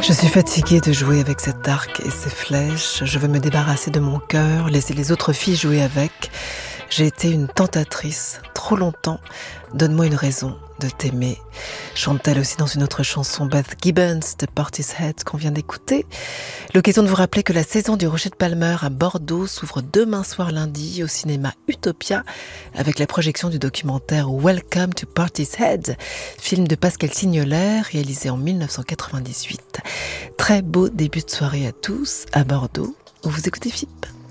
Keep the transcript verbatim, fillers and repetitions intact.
Je suis fatiguée de jouer avec cet arc et ces flèches. Je veux me débarrasser de mon cœur, laisser les autres filles jouer avec. J'ai été une tentatrice, trop longtemps. Donne-moi une raison de t'aimer. Chante-t-elle aussi dans une autre chanson, Beth Gibbons, de Portishead, qu'on vient d'écouter. L'occasion de vous rappeler que la saison du Rocher de Palmer à Bordeaux s'ouvre demain soir lundi au cinéma Utopia avec la projection du documentaire Welcome to Portishead, film de Pascal Signolet réalisé en dix-neuf cent quatre-vingt-dix-huit. Très beau début de soirée à tous à Bordeaux où vous écoutez F I P.